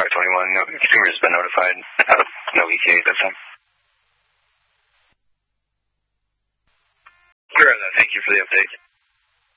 5/21. No consumers have been notified. No ETA at this time. Clear on that. Thank you for the update.